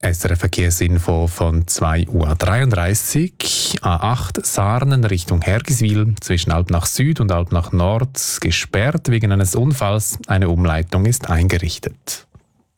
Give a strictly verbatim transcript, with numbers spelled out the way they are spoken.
S R F-Verkehrsinfo von zwei Uhr dreiunddreißig. A acht Sarnen Richtung Hergiswil zwischen Alpnach Süd und Alpnach Nord gesperrt wegen eines Unfalls. Eine Umleitung ist eingerichtet.